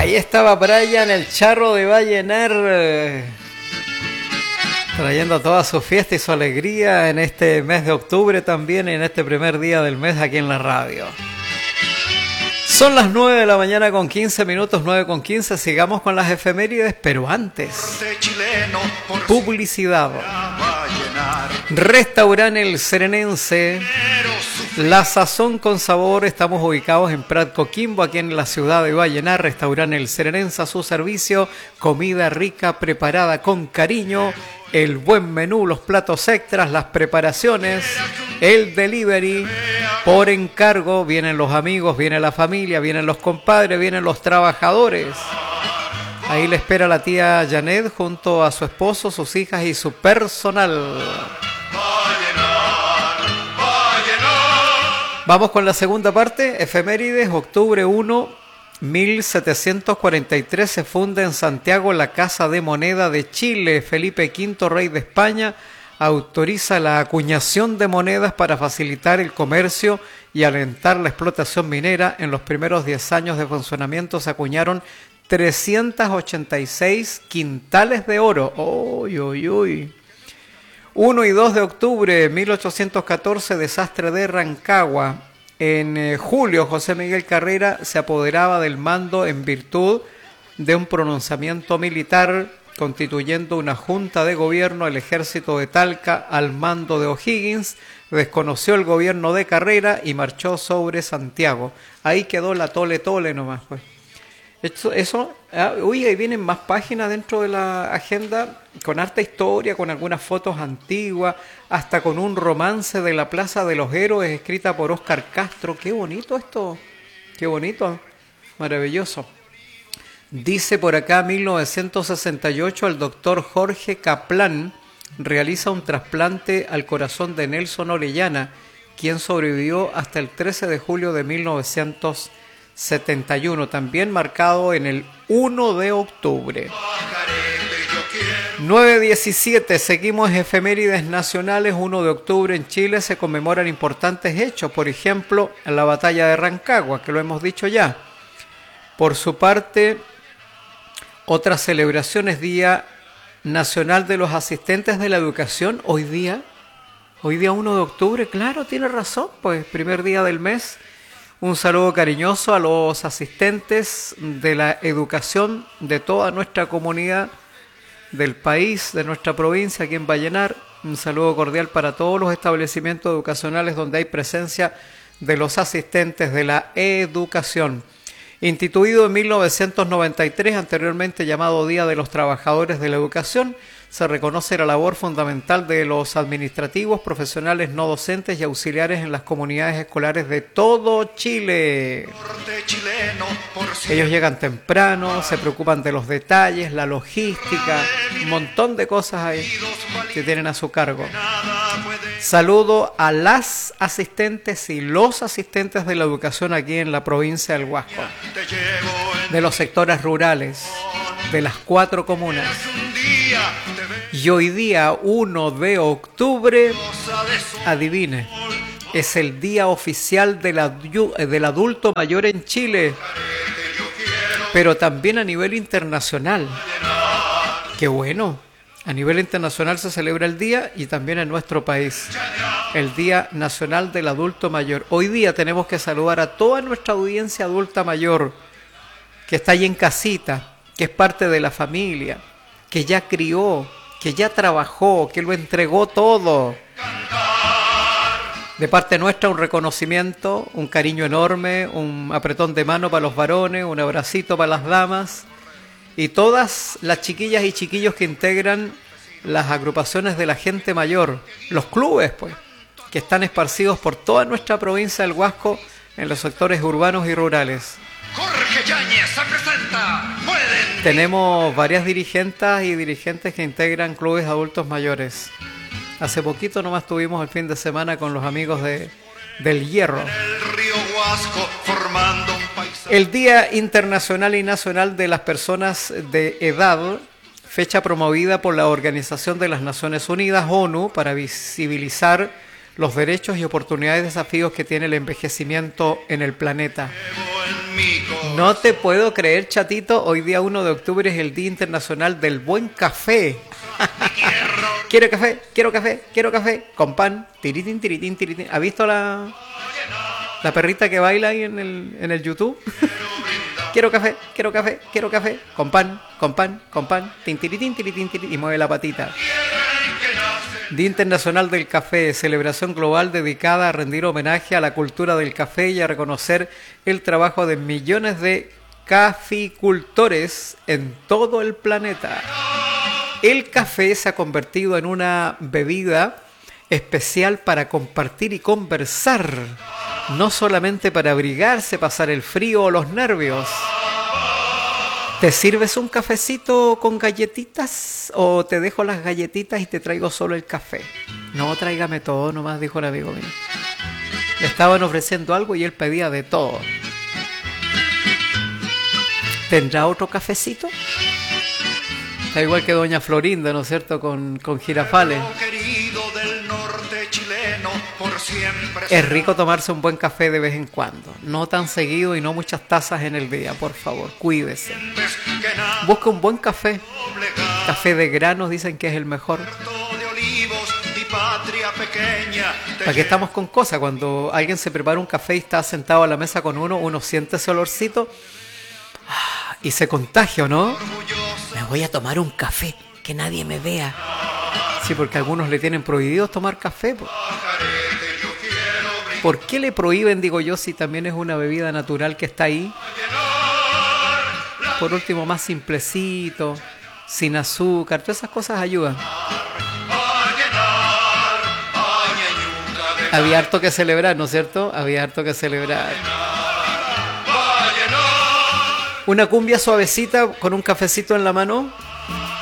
Ahí estaba Brian, el charro de Vallenar, trayendo toda su fiesta y su alegría en este mes de octubre también, en este primer día del mes aquí en la radio. Son las 9 de la mañana con 15 minutos, 9 con 15, sigamos con las efemérides, pero antes, publicidad. Restaurante El Serenense, la sazón con sabor. Estamos ubicados en Prat Coquimbo, aquí en la ciudad de Vallenar. Restaurante El Serenense, a su servicio, comida rica, preparada con cariño, el buen menú, los platos extras, las preparaciones, el delivery, por encargo. Vienen los amigos, viene la familia, vienen los compadres, vienen los trabajadores. Ahí le espera la tía Janet junto a su esposo, sus hijas y su personal. Vamos con la segunda parte, efemérides. Octubre 1, 1743 se funda en Santiago la Casa de Moneda de Chile. Felipe V, rey de España, autoriza la acuñación de monedas para facilitar el comercio y alentar la explotación minera. En los primeros 10 años de funcionamiento se acuñaron 386 quintales de oro. ¡Uy, uy, uy! 1 y 2 de octubre, 1814, desastre de Rancagua. En julio, José Miguel Carrera se apoderaba del mando en virtud de un pronunciamiento militar, constituyendo una junta de gobierno. El ejército de Talca, al mando de O'Higgins, desconoció el gobierno de Carrera y marchó sobre Santiago. Ahí quedó la tole nomás, pues. Uy, ahí vienen más páginas dentro de la agenda, con harta historia, con algunas fotos antiguas, hasta con un romance de la Plaza de los Héroes, escrita por Óscar Castro. Qué bonito esto, qué bonito, maravilloso. Dice por acá, 1968, el doctor Jorge Kaplan realiza un trasplante al corazón de Nelson Orellana, quien sobrevivió hasta el 13 de julio de 1971, también marcado en el 1 de octubre. 9:17, seguimos efemérides nacionales. 1 de octubre en Chile se conmemoran importantes hechos, por ejemplo, en la batalla de Rancagua, que lo hemos dicho ya. Por su parte, otras celebraciones: Día Nacional de los Asistentes de la Educación, hoy día 1 de octubre, claro, tiene razón, pues primer día del mes. Un saludo cariñoso a los asistentes de la educación de toda nuestra comunidad, del país, de nuestra provincia, aquí en Vallenar. Un saludo cordial para todos los establecimientos educacionales donde hay presencia de los asistentes de la educación. Instituido en 1993, anteriormente llamado Día de los Trabajadores de la Educación, se reconoce la labor fundamental de los administrativos, profesionales no docentes y auxiliares en las comunidades escolares de todo Chile. Ellos llegan temprano, se preocupan de los detalles, la logística, un montón de cosas ahí que tienen a su cargo. Saludo a las asistentes y los asistentes de la educación aquí en la provincia del Huasco, de los sectores rurales, de las 4 comunas. Y hoy día, 1 de octubre, adivine, es el día oficial del adulto mayor en Chile, pero también a nivel internacional. ¡Qué bueno! A nivel internacional se celebra el día y también en nuestro país, el Día Nacional del Adulto Mayor. Hoy día tenemos que saludar a toda nuestra audiencia adulta mayor, que está ahí en casita, que es parte de la familia, que ya crió, que ya trabajó, que lo entregó todo. De parte nuestra, un reconocimiento, un cariño enorme, un apretón de mano para los varones, un abracito para las damas y todas las chiquillas y chiquillos que integran las agrupaciones de la gente mayor, los clubes, pues, que están esparcidos por toda nuestra provincia del Huasco en los sectores urbanos y rurales. Jorge Yáñez se presenta. Tenemos varias dirigentes y dirigentes que integran clubes adultos mayores. Hace poquito nomás tuvimos el fin de semana con los amigos del Hierro. El Día Internacional y Nacional de las Personas de Edad, fecha promovida por la Organización de las Naciones Unidas, ONU, para visibilizar los derechos y oportunidades y desafíos que tiene el envejecimiento en el planeta. No te puedo creer, chatito. Hoy día 1 de octubre es el Día Internacional del Buen Café. Quiero café, quiero café, quiero café. Con pan. Tiritín, tiritín, tiritín. ¿Ha visto la perrita que baila ahí en el YouTube? Quiero café, quiero café, quiero café. Con pan, con pan, con pan. Tin, tiritín, tiritín, tiritín. Y mueve la patita. Día Internacional del Café, celebración global dedicada a rendir homenaje a la cultura del café y a reconocer el trabajo de millones de caficultores en todo el planeta. El café se ha convertido en una bebida especial para compartir y conversar, no solamente para abrigarse, pasar el frío o los nervios. ¿Te sirves un cafecito con galletitas o te dejo las galletitas y te traigo solo el café? No, tráigame todo nomás, dijo el amigo mío. Le estaban ofreciendo algo y él pedía de todo. ¿Tendrá otro cafecito? Está igual que doña Florinda, ¿no es cierto? Con girafales. Es rico tomarse un buen café de vez en cuando. No tan seguido y no muchas tazas en el día, por favor. Cuídese. Busca un buen café. Café de granos dicen que es el mejor. ¿Para qué estamos con cosas? Cuando alguien se prepara un café y está sentado a la mesa con uno siente ese olorcito y se contagia, ¿o no? Me voy a tomar un café, que nadie me vea. Sí, porque algunos le tienen prohibido tomar café. ¿Por qué le prohíben, digo yo, si también es una bebida natural que está ahí? Por último, más simplecito, sin azúcar, todas esas cosas ayudan. Había harto que celebrar, ¿no es cierto? Había harto que celebrar. Una cumbia suavecita con un cafecito en la mano.